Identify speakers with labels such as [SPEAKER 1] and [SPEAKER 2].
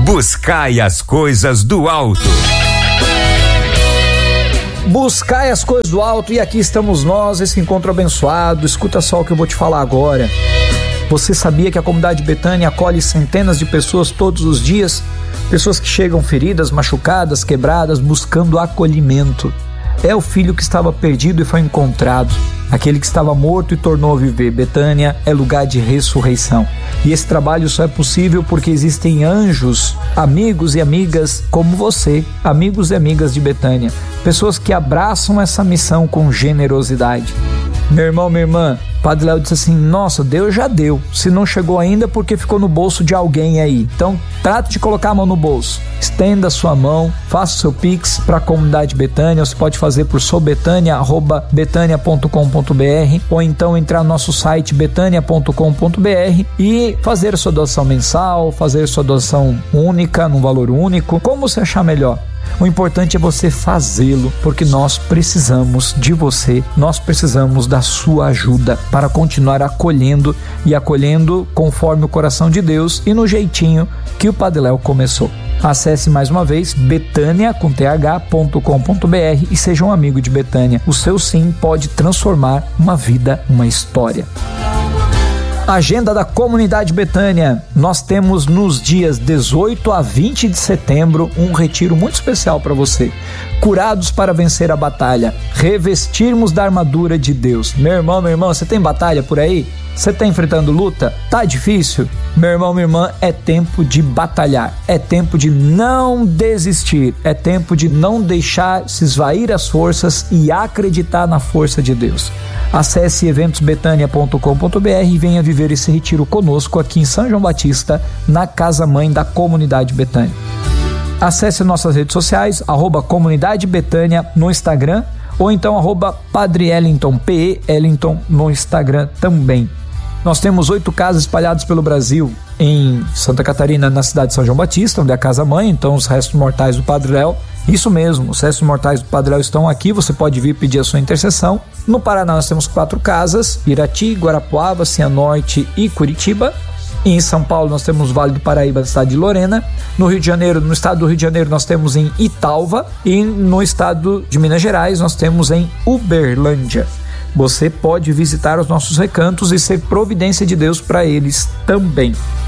[SPEAKER 1] Buscai as coisas do alto.
[SPEAKER 2] Buscai as coisas do alto, e aqui estamos nós, esse encontro abençoado. Escuta só o que eu vou te falar agora. Você sabia que a comunidade Betânia acolhe centenas de pessoas todos os dias? Pessoas que chegam feridas, machucadas, quebradas, buscando acolhimento. É o filho que estava perdido e foi encontrado. Aquele que estava morto e tornou a viver. Betânia é lugar de ressurreição. E esse trabalho só é possível porque existem anjos, amigos e amigas como você, amigos e amigas de Betânia. Pessoas que abraçam essa missão com generosidade. Meu irmão, minha irmã, Padre Léo disse assim: nossa, Deus já deu. Se não chegou ainda, porque ficou no bolso de alguém aí. Então, trate de colocar a mão no bolso. Estenda a sua mão, faça o seu Pix para a comunidade Betânia. Você pode fazer por soubetania@betania.com.br ou então entrar no nosso site betania.com.br e fazer a sua doação mensal, fazer a sua doação única, num valor único, como você achar melhor. O importante é você fazê-lo, porque nós precisamos de você, nós precisamos da sua ajuda para continuar acolhendo e acolhendo conforme o coração de Deus e no jeitinho que o Padre Léo começou. Acesse mais uma vez betania.com.br e seja um amigo de Betânia. O seu sim pode transformar uma vida, uma história. Agenda da comunidade Betânia. Nós temos nos dias 18 a 20 de setembro um retiro muito especial para você. Curados para vencer a batalha, revestirmos da armadura de Deus. Meu irmão, minha irmã, você tem batalha por aí? Você está enfrentando luta? Tá difícil? Meu irmão, minha irmã, é tempo de batalhar, é tempo de não desistir, é tempo de não deixar se esvair as forças e acreditar na força de Deus. Acesse eventosbetania.com.br e venha viver esse retiro conosco aqui em São João Batista, na Casa Mãe da Comunidade Betânia. Acesse nossas redes sociais, @Comunidade Betânia no Instagram, ou então @Padre Ellington, P.E. Ellington no Instagram também. Nós temos 8 casas espalhadas pelo Brasil, em Santa Catarina, na cidade de São João Batista, onde é a Casa Mãe, então os restos mortais do Padre Léo. Isso mesmo, os restos mortais do Padre Léo estão aqui, você pode vir pedir a sua intercessão. No Paraná nós temos 4 casas, Irati, Guarapuava, Cianorte e Curitiba. E em São Paulo nós temos Vale do Paraíba, na cidade de Lorena. No Rio de Janeiro, no estado do Rio de Janeiro, nós temos em Italva. E no estado de Minas Gerais, nós temos em Uberlândia. Você pode visitar os nossos recantos e ser providência de Deus para eles também.